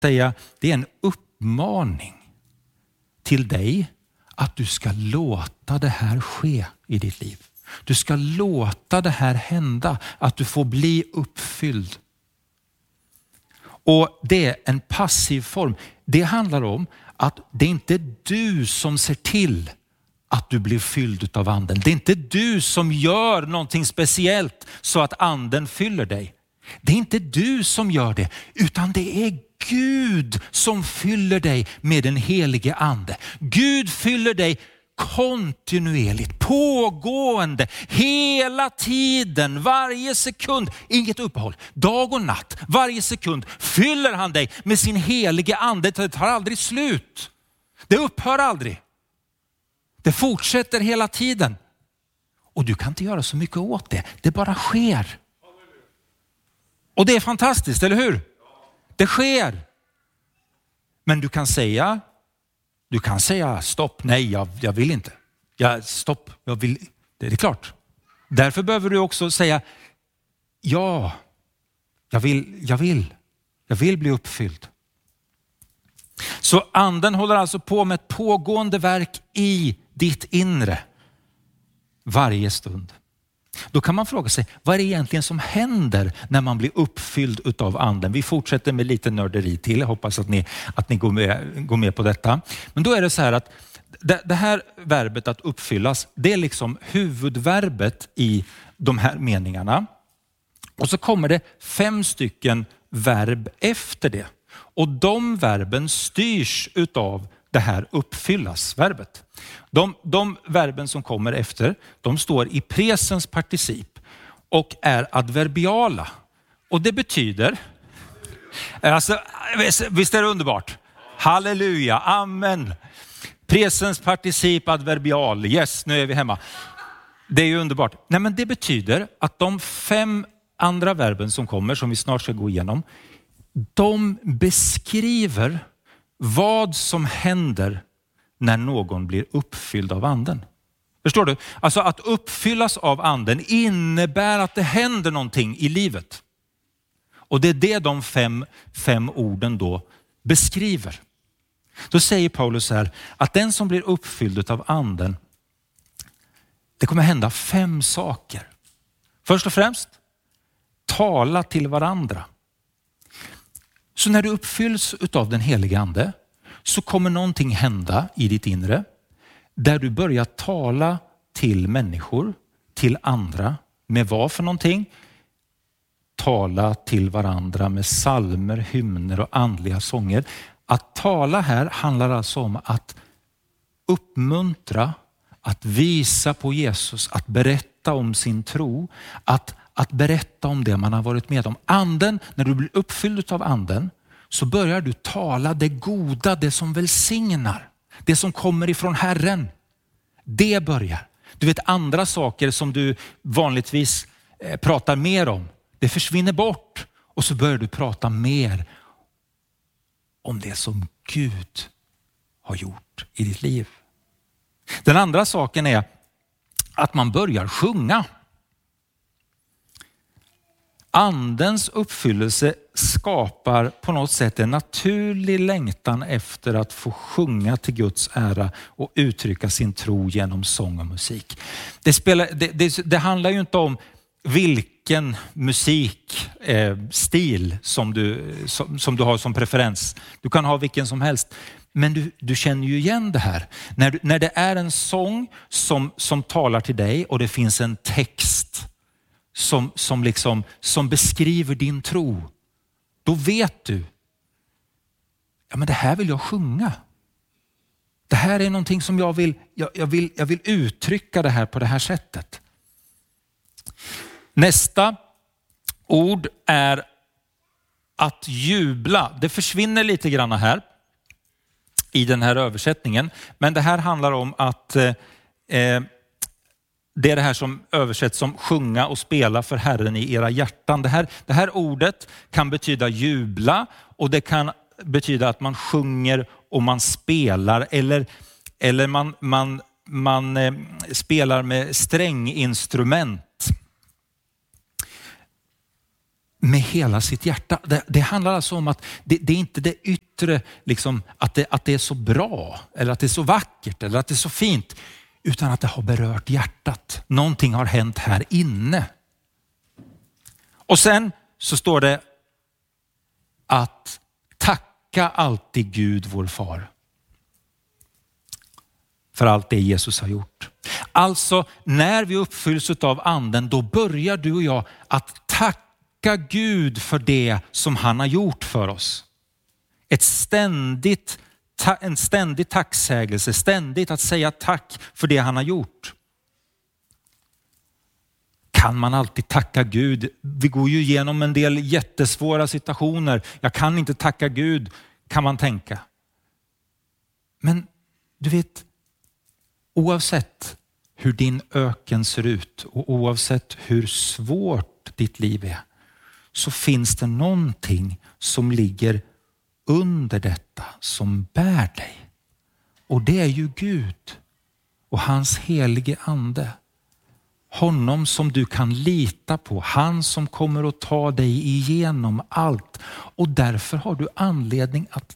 säga, det är en uppmaning till dig att du ska låta det här ske i ditt liv. Du ska låta det här hända, att du får bli uppfylld. Och det är en passiv form. Det handlar om att det är inte du som ser till att du blir fylld av anden. Det är inte du som gör någonting speciellt så att anden fyller dig. Det är inte du som gör det, utan det är Gud som fyller dig med den helige ande. Gud fyller dig kontinuerligt, pågående, hela tiden, varje sekund, inget uppehåll, dag och natt, varje sekund fyller han dig med sin helige ande. Det tar aldrig slut. Det upphör aldrig. Det fortsätter hela tiden. Och du kan inte göra så mycket åt det. Det bara sker. Och det är fantastiskt, eller hur? Det sker. Men du kan säga stopp, nej jag vill inte. Stopp, jag vill. Det är klart. Därför behöver du också säga ja, jag vill bli uppfylld. Så anden håller alltså på med ett pågående verk i ditt inre varje stund. Då kan man fråga sig, vad är det egentligen som händer när man blir uppfylld utav anden? Vi fortsätter med lite nörderi till. Jag hoppas att ni går med på detta. Men då är det så här att det här verbet att uppfyllas, det är liksom huvudverbet i de här meningarna. Och så kommer det 5 stycken verb efter det. Och de verben styrs utav det här uppfyllas-verbet. De verben som kommer efter, de står i presens particip och är adverbiala. Och det betyder, alltså, visst är det underbart? Halleluja, amen. Presens particip adverbial, yes, nu är vi hemma. Det är ju underbart. Nej, men det betyder att de 5 andra verben som kommer, som vi snart ska gå igenom, de beskriver vad som händer när någon blir uppfylld av anden. Förstår du? Alltså att uppfyllas av anden innebär att det händer någonting i livet. Och det är det de 5 orden då beskriver. Då säger Paulus här att den som blir uppfylld av anden, det kommer hända 5 saker. Först och främst, tala till varandra. Så när du uppfylls av den helige ande så kommer någonting hända i ditt inre där du börjar tala till människor, till andra, med vad för någonting? Tala till varandra med psalmer, hymner och andliga sånger. Att tala här handlar alltså om att uppmuntra, att visa på Jesus, att berätta om sin tro, att berätta om det man har varit med om. Anden, när du blir uppfylld av anden, så börjar du tala det goda, det som välsignar, det som kommer ifrån Herren. Det börjar. Du vet, andra saker som du vanligtvis pratar mer om, det försvinner bort och så börjar du prata mer om det som Gud har gjort i ditt liv. Den andra saken är att man börjar sjunga. Andens uppfyllelse skapar på något sätt en naturlig längtan efter att få sjunga till Guds ära och uttrycka sin tro genom sång och musik. Det handlar ju inte om vilken musikstil som du har som preferens. Du kan ha vilken som helst. Men du känner ju igen det här. När det är en sång som talar till dig och det finns en text som beskriver din tro, då vet du, ja men det här vill jag sjunga. Det här är någonting som jag vill uttrycka det här på det här sättet. Nästa ord är att jubla. Det försvinner lite grann här i den här översättningen, men det här handlar om att det är det här som översätts som sjunga och spela för Herren i era hjärtan. Det här ordet kan betyda jubla och det kan betyda att man sjunger och man spelar eller man spelar med stränginstrument. med hela sitt hjärta. Det handlar alltså om att det är inte det yttre, liksom, att det är så bra eller att det är så vackert eller att det är så fint, utan att det har berört hjärtat. Någonting har hänt här inne. Och sen så står det att tacka alltid Gud vår far för allt det Jesus har gjort. Alltså när vi uppfylls av anden, då börjar du och jag att tacka Gud för det som han har gjort för oss. En ständig tacksägelse, ständigt att säga tack för det han har gjort. Kan man alltid tacka Gud? Vi går ju igenom en del jättesvåra situationer. Jag kan inte tacka Gud, kan man tänka. Men du vet, oavsett hur din öken ser ut och oavsett hur svårt ditt liv är, så finns det någonting som ligger under detta som bär dig. Och det är ju Gud och hans helige ande. Honom som du kan lita på. Han som kommer att ta dig igenom allt. Och därför har du anledning att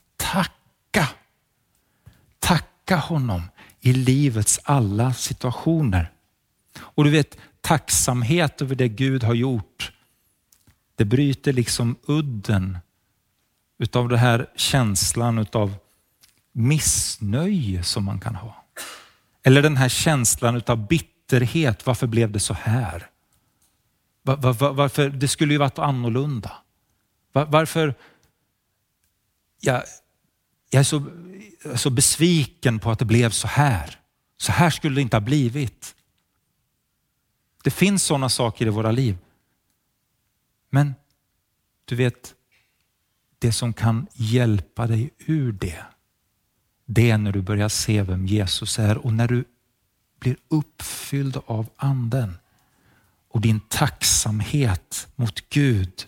tacka honom i livets alla situationer. Och du vet, tacksamhet över det Gud har gjort, det bryter liksom udden utav det här känslan utav missnöje som man kan ha. Eller den här känslan utav bitterhet. Varför blev det så här? Varför? Det skulle ju varit annorlunda. Varför? Jag är så besviken på att det blev så här. Så här skulle det inte ha blivit. Det finns sådana saker i våra liv. Men du vet, det som kan hjälpa dig ur det är när du börjar se vem Jesus är och när du blir uppfylld av anden och din tacksamhet mot Gud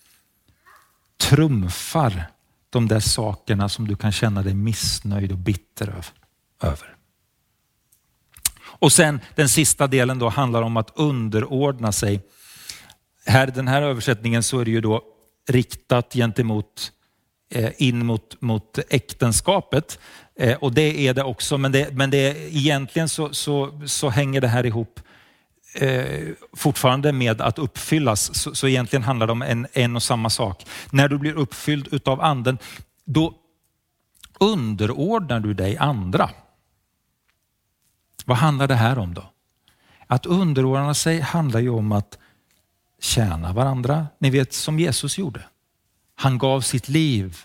trumfar de där sakerna som du kan känna dig missnöjd och bitter över. Och sen den sista delen då handlar om att underordna sig. Den här översättningen så är det ju då riktat gentemot in mot äktenskapet. Och det är det också, men det egentligen så hänger det här ihop fortfarande med att uppfyllas. Så egentligen handlar det om en och samma sak. När du blir uppfylld utav anden, då underordnar du dig andra. Vad handlar det här om då? Att underordna sig handlar ju om att tjäna varandra. Ni vet, som Jesus gjorde. Han gav sitt liv.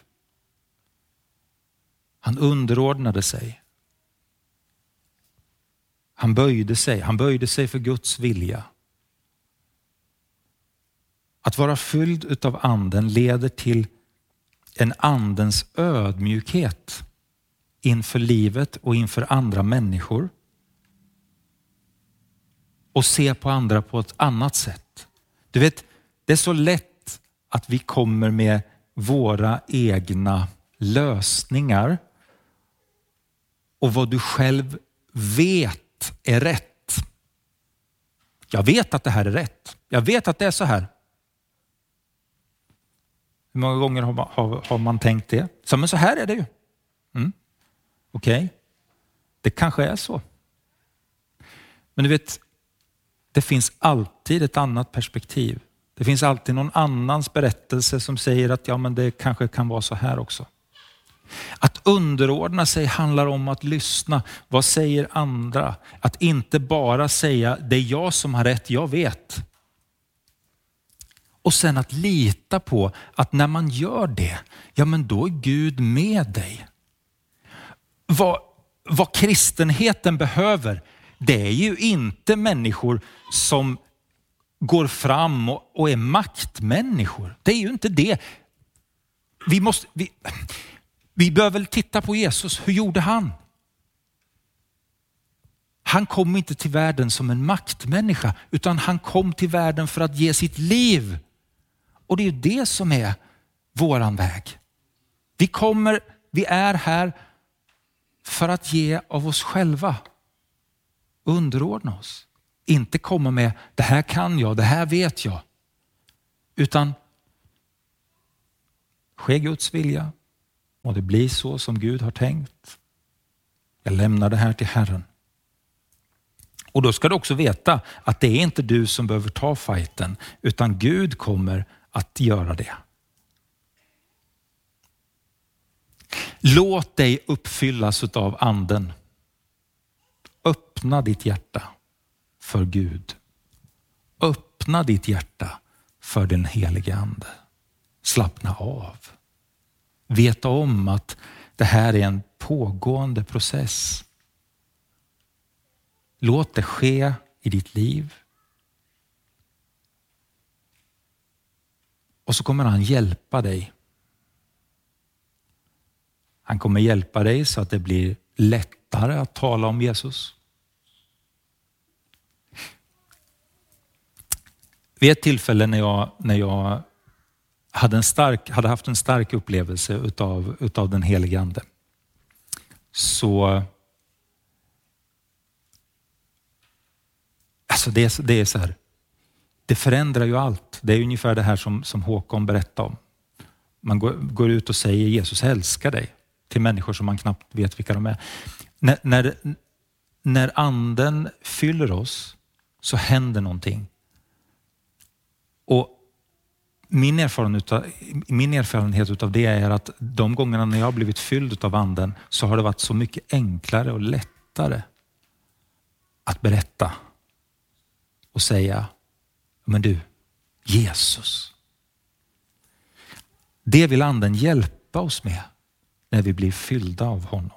Han underordnade sig. Han böjde sig för Guds vilja. Att vara fylld utav anden leder till en andens ödmjukhet inför livet och inför andra människor. Och se på andra på ett annat sätt. Du vet, det är så lätt att vi kommer med våra egna lösningar och vad du själv vet är rätt. Jag vet att det här är rätt. Jag vet att det är så här. Hur många gånger har man tänkt det? Men så här är det ju. Okej. Det kanske är så. Men du vet, det finns alltid ett annat perspektiv. Det finns alltid någon annans berättelse som säger att ja, men det kanske kan vara så här också. Att underordna sig handlar om att lyssna. Vad säger andra? Att inte bara säga det är jag som har rätt, jag vet. Och sen att lita på att när man gör det, ja men då är Gud med dig. Vad kristenheten behöver, det är ju inte människor som går fram och är maktmänniskor. Det är ju inte det. Vi behöver väl titta på Jesus. Hur gjorde han? Han kom inte till världen som en maktmänniska, utan han kom till världen för att ge sitt liv. Och det är ju det som är våran väg. Vi är här för att ge av oss själva. Underordna oss. Inte komma med det här kan jag, det här vet jag. Utan Ske Guds vilja och det blir så som Gud har tänkt. Jag lämnar det här till Herren. Och då ska du också veta att det är inte du som behöver ta fighten, utan Gud kommer att göra det. Låt dig uppfyllas av anden. Öppna ditt hjärta för Gud. Öppna ditt hjärta för den helige ande. Slappna av. Veta om att det här är en pågående process. Låt det ske i ditt liv. Och så kommer han hjälpa dig. Han kommer hjälpa dig så att det blir lättare att tala om Jesus. Vid ett tillfälle när jag hade haft en stark upplevelse utav den helige ande, så alltså det är så här, det förändrar ju allt. Det är ungefär det här som Håkon berättade om. Man går ut och säger Jesus älskar dig till människor som man knappt vet vilka de är. När anden fyller oss så händer någonting. Och min erfarenhet utav det är att de gångerna när jag har blivit fylld av anden så har det varit så mycket enklare och lättare att berätta och säga, men du, Jesus. Det vill anden hjälpa oss med när vi blir fyllda av honom.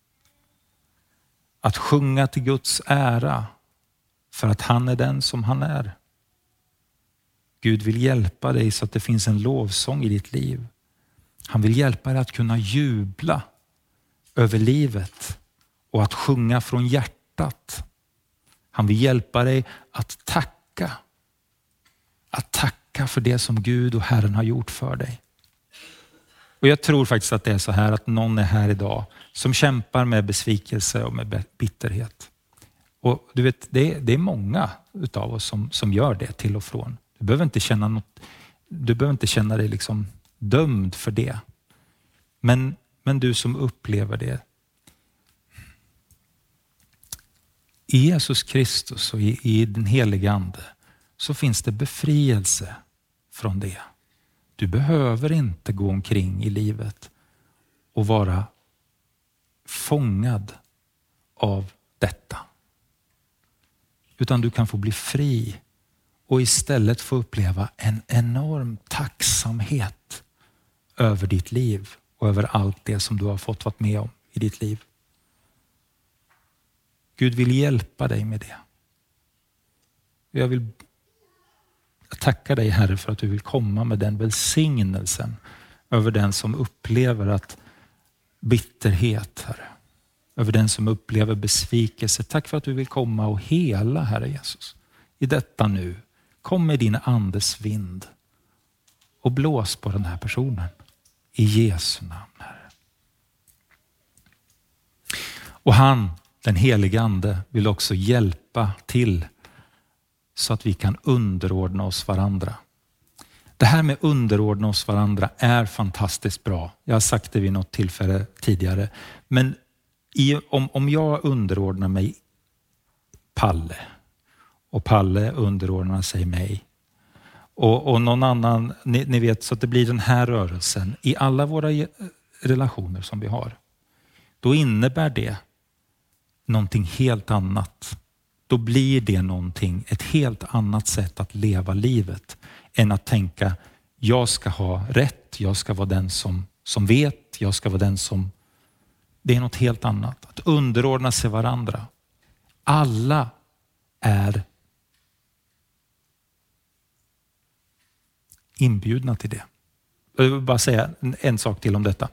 Att sjunga till Guds ära för att han är den som han är. Gud vill hjälpa dig så att det finns en lovsång i ditt liv. Han vill hjälpa dig att kunna jubla över livet och att sjunga från hjärtat. Han vill hjälpa dig att tacka. Att tacka för det som Gud och Herren har gjort för dig. Och jag tror faktiskt att det är så här att någon är här idag som kämpar med besvikelse och med bitterhet. Och du vet, det är många utav oss som gör det till och från. Du behöver inte känna dig liksom dömd för det. Men du som upplever det. I Jesus Kristus och i den helige ande så finns det befrielse från det. Du behöver inte gå omkring i livet och vara fångad av detta. Utan du kan få bli fri och istället få uppleva en enorm tacksamhet över ditt liv och över allt det som du har fått vara med om i ditt liv. Gud vill hjälpa dig med det. Jag vill tacka dig, Herre, för att du vill komma med den välsignelsen över den som upplever att bitterhet, Herre. Över den som upplever besvikelse. Tack för att du vill komma och hela, Herre Jesus. I detta nu. Kom med din andes vind och blås på den här personen. I Jesu namn, Herre. Och han, den helige ande, vill också hjälpa till så att vi kan underordna oss varandra. Det här med underordna oss varandra är fantastiskt bra. Jag har sagt det vid något tillfälle tidigare. Men om jag underordnar mig Palle och Palle underordnar sig mig och någon annan, ni vet, så att det blir den här rörelsen i alla våra relationer som vi har. Då innebär det någonting helt annat. Då blir det ett helt annat sätt att leva livet än att tänka jag ska ha rätt, jag ska vara den som vet, jag ska vara den som... Det är något helt annat. Att underordna sig varandra. Alla är inbjudna till det. Jag vill bara säga en sak till om detta.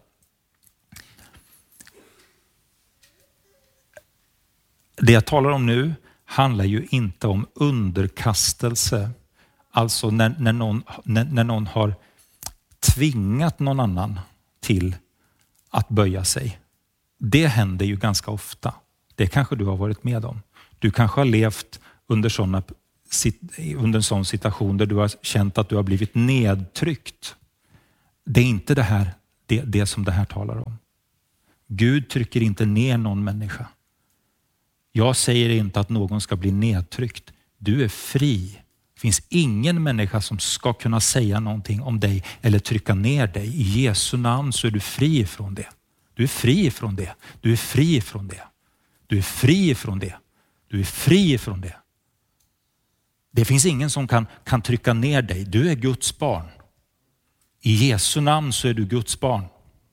Det jag talar om nu handlar ju inte om underkastelse. Alltså när någon har tvingat någon annan till att böja sig. Det händer ju ganska ofta. Det kanske du har varit med om. Du kanske har levt under en sån situation där du har känt att du har blivit nedtryckt Det är inte det som det här talar om. Gud trycker inte ner någon människa. Jag säger inte att någon ska bli nedtryckt. Du är fri. Det finns ingen människa som ska kunna säga någonting om dig eller trycka ner dig. I Jesu namn så är du fri från det. Du är fri från det. Du är fri från det. Du är fri från det. Du är fri från det. Det finns ingen som kan trycka ner dig. Du är Guds barn. I Jesu namn så är du Guds barn.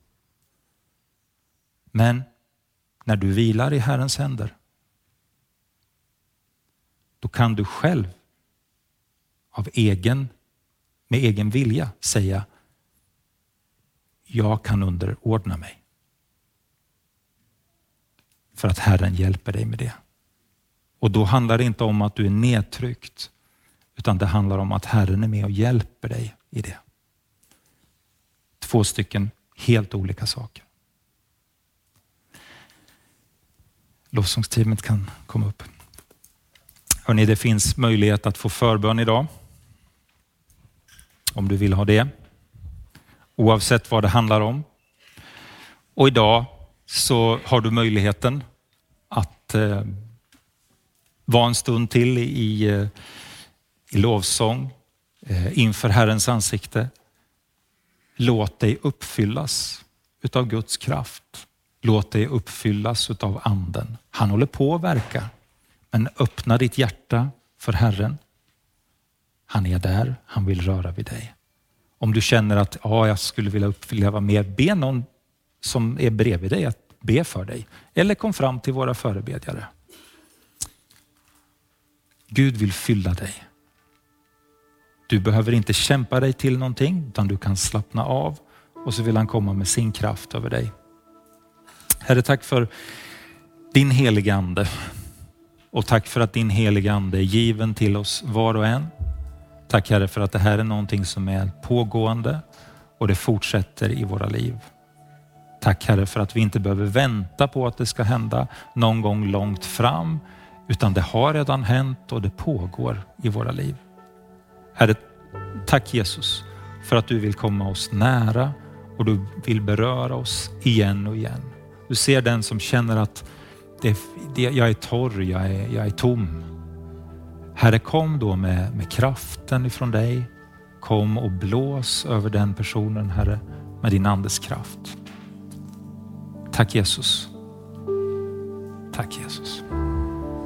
Men när du vilar i Herrens händer, då kan du själv med egen vilja säga, jag kan underordna mig. För att Herren hjälper dig med det. Och då handlar det inte om att du är nedtryckt, utan det handlar om att Herren är med och hjälper dig i det. 2 stycken helt olika saker. Lovsångsteamet kan komma upp. Hörrni, det finns möjlighet att få förbön idag. Om du vill ha det. Oavsett vad det handlar om. Och idag så har du möjligheten att vara en stund till i lovsång inför Herrens ansikte. Låt dig uppfyllas utav Guds kraft. Låt dig uppfyllas utav anden. Han håller på att verka. Men öppna ditt hjärta för Herren. Han är där. Han vill röra vid dig. Om du känner att jag skulle vilja uppleva mer, be någon som är bredvid dig att be för dig. Eller kom fram till våra förebedjare. Gud vill fylla dig. Du behöver inte kämpa dig till någonting, utan du kan slappna av och så vill han komma med sin kraft över dig. Herre, tack för din heliga ande. Och tack för att din heliga ande är given till oss var och en. Tack Herre för att det här är någonting som är pågående och det fortsätter i våra liv. Tack Herre för att vi inte behöver vänta på att det ska hända någon gång långt fram, utan det har redan hänt och det pågår i våra liv. Herre, tack Jesus för att du vill komma oss nära och du vill beröra oss igen och igen. Du ser den som känner att jag är torr, jag är tom. Herre, kom då med kraften ifrån dig. Kom och blås över den personen, Herre, med din andes kraft. Tack Jesus. Tack Jesus.